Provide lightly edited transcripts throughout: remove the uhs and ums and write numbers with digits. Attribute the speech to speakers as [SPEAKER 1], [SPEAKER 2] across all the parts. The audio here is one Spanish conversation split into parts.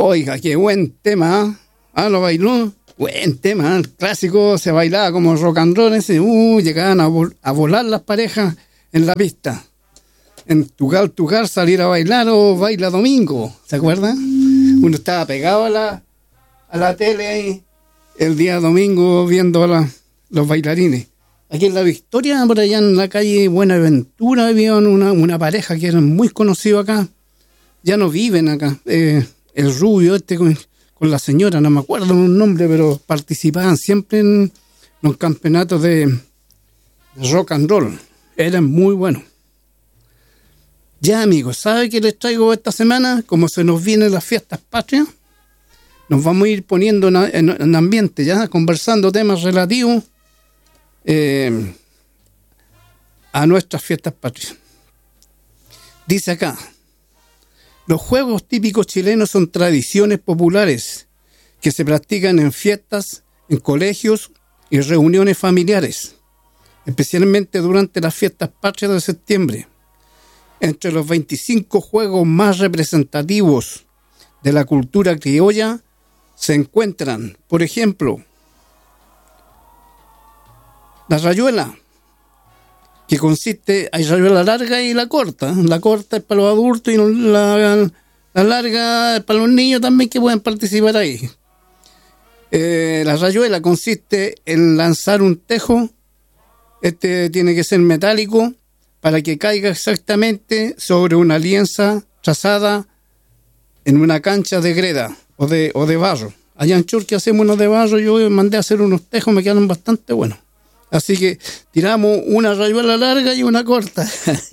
[SPEAKER 1] Oiga, qué buen tema, ¿eh? Ah, ¿lo bailó? Buen tema, ¿eh? El clásico se bailaba como rock and roll ese. Llegaban a volar las parejas en la pista. En Tucar salir a bailar o baila domingo, ¿se acuerdan? Uno estaba pegado a la tele ahí el día domingo viendo a los bailarines. Aquí en La Victoria, por allá en la calle Buenaventura, había una pareja que eran muy conocidos acá. Ya no viven acá. El rubio con la señora, no me acuerdo un nombre, pero participaban siempre en los campeonatos de rock and roll. Eran muy buenos. Ya, amigos, ¿sabe qué les traigo esta semana? Como se nos vienen las fiestas patrias, nos vamos a ir poniendo en ambiente, ya, conversando temas relativos a nuestras fiestas patrias. Dice acá: los juegos típicos chilenos son tradiciones populares que se practican en fiestas, en colegios y reuniones familiares, especialmente durante las fiestas patrias de septiembre. Entre los 25 juegos más representativos de la cultura criolla se encuentran, por ejemplo, la rayuela, que consiste, hay rayuela larga y la corta. La corta es para los adultos y la larga es para los niños también que pueden participar ahí. La rayuela consiste en lanzar un tejo. Este tiene que ser metálico para que caiga exactamente sobre una lienza trazada en una cancha de greda o de barro. Allá en Churqui hacemos unos de barro, yo mandé a hacer unos tejos, me quedaron bastante buenos. Así que tiramos una rayuela larga y una corta.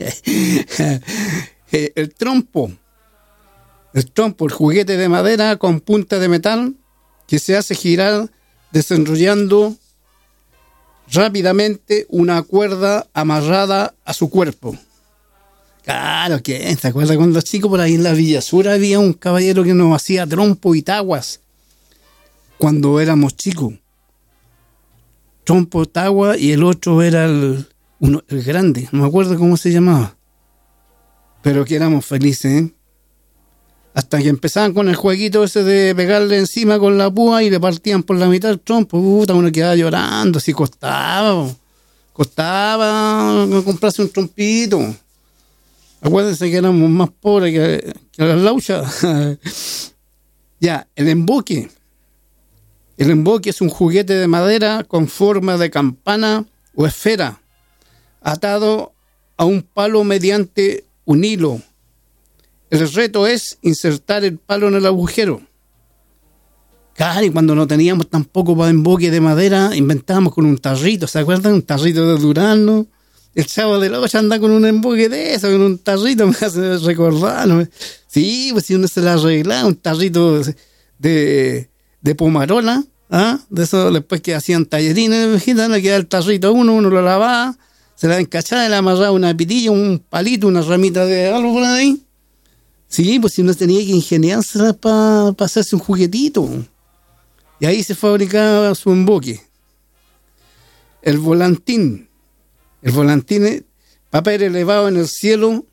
[SPEAKER 1] El trompo, el juguete de madera con punta de metal que se hace girar desenrollando rápidamente una cuerda amarrada a su cuerpo. Claro que, ¿te acuerdas cuando los chicos por ahí en la Villa Sur había un caballero que nos hacía trompo y taguas cuando éramos chicos? Trompo, tagua, y el otro era el grande, no me acuerdo cómo se llamaba, pero que éramos felices, ¿eh? Hasta que empezaban con el jueguito ese de pegarle encima con la púa y le partían por la mitad el trompo. Puta, uno quedaba llorando, si costaba comprarse un trompito. Acuérdense que éramos más pobres que las lauchas. Ya, el emboque. El emboque es un juguete de madera con forma de campana o esfera, atado a un palo mediante un hilo. El reto es insertar el palo en el agujero. Claro, y cuando no teníamos tampoco para emboque de madera, inventábamos con un tarrito, ¿se acuerdan? Un tarrito de durazno. El Chavo del Ocho anda con un emboque de eso, con un tarrito, me hace recordar, ¿no? Sí, pues si uno se la arreglaba, un tarrito de pomarola, ¿ah? De eso después que hacían tallerines, le quedaba el tarrito a uno lo lavaba, se la encachaba y le amarraba una pitilla, un palito, una ramita de algo por ahí. Sí, pues si uno tenía que ingeniársela para hacerse un juguetito. Y ahí se fabricaba su emboque. El volantín. El volantín es papel elevado en el cielo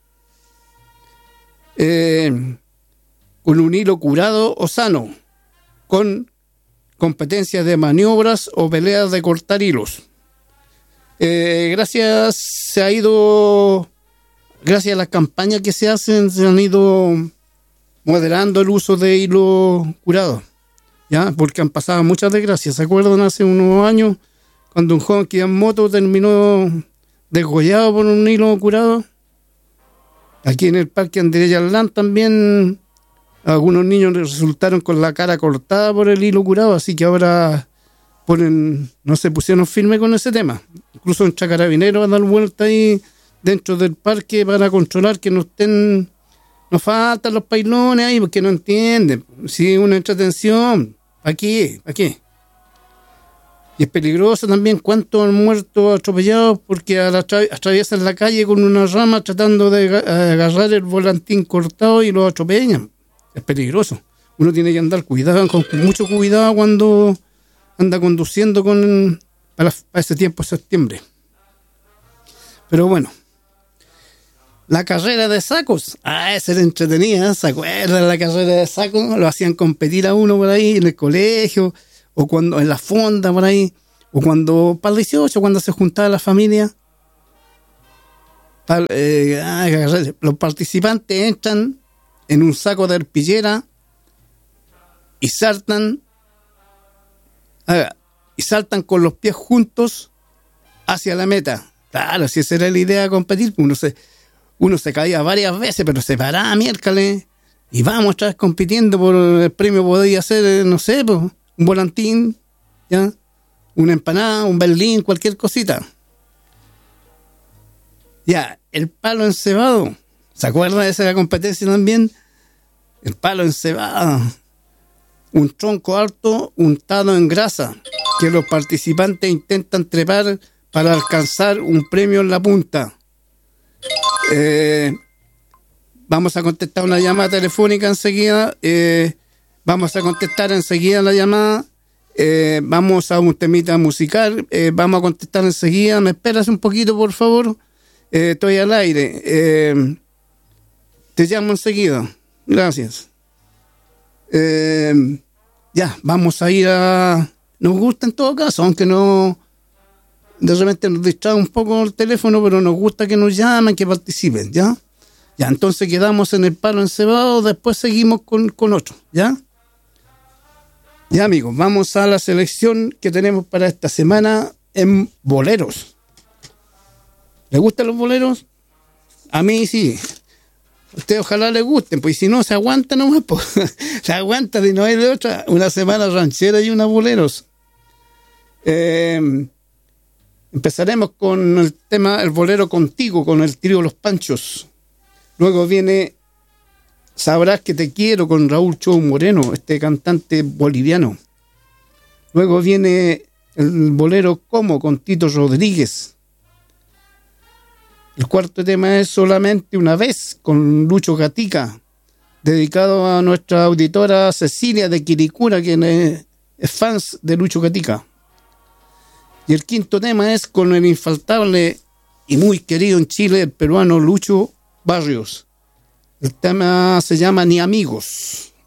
[SPEAKER 1] con un hilo curado o sano, con competencias de maniobras o peleas de cortar hilos. Gracias a las campañas que se hacen, se han ido moderando el uso de hilo curado, ¿ya? Porque han pasado muchas desgracias. ¿Se acuerdan hace unos años cuando un joven que iba en moto terminó degollado por un hilo curado? Aquí en el Parque Andrés Yalán también algunos niños resultaron con la cara cortada por el hilo curado, así que ahora no se pusieron firme con ese tema. Incluso un carabinero va a dar vuelta ahí dentro del parque para controlar que no faltan los pailones ahí, porque no entienden. Si una entretención, ¿para qué? Y es peligroso también cuántos han muerto atropellados porque atraviesan la calle con una rama tratando de agarrar el volantín cortado y lo atropellan. Es peligroso. Uno tiene que andar con mucho cuidado cuando anda conduciendo para ese tiempo de septiembre. Pero bueno, La carrera de sacos. Esa era entretenida. ¿Se acuerdan la carrera de sacos? Lo hacían competir a uno por ahí en el colegio, o cuando en la fonda por ahí, o cuando, para el 18, cuando se juntaba la familia. Los participantes entran en un saco de arpillera y saltan con los pies juntos hacia la meta. Claro, si esa era la idea de competir, uno se caía varias veces, pero se paraba miércoles y vamos otra vez compitiendo por el premio. Podía ser, no sé, pues, un volantín, ¿ya? Una empanada, un berlín, cualquier cosita. Ya, el palo encebado. ¿Se acuerdan de esa competencia también? El palo encebado. Un tronco alto untado en grasa que los participantes intentan trepar para alcanzar un premio en la punta. Vamos a contestar una llamada telefónica enseguida. Vamos a contestar enseguida la llamada. Vamos a un temita musical. Vamos a contestar enseguida. ¿Me esperas un poquito, por favor? Estoy al aire. Te llamo enseguida. Gracias. Ya, vamos a ir a... Nos gusta en todo caso, aunque no... De repente nos distrae un poco el teléfono, pero nos gusta que nos llamen, que participen, ¿ya? Ya, entonces quedamos en el palo encebado, después seguimos con otro, ¿ya? Ya, amigos, vamos a la selección que tenemos para esta semana en boleros. ¿Les gustan los boleros? A mí sí. A ustedes ojalá les gusten, pues si no, se aguantan nomás, pues. Se aguantan y no hay de otra. Una semana ranchera y una boleros. Empezaremos con el tema El bolero contigo, con el trío Los Panchos. Luego viene Sabrás que te quiero con Raúl Chou Moreno, este cantante boliviano. Luego viene el bolero Como con Tito Rodríguez. El cuarto tema es Solamente una vez con Lucho Gatica, dedicado a nuestra auditora Cecilia de Quiricura, quien es fans de Lucho Gatica. Y el quinto tema es con el infaltable y muy querido en Chile, el peruano Lucho Barrios. El tema se llama Ni Amigos.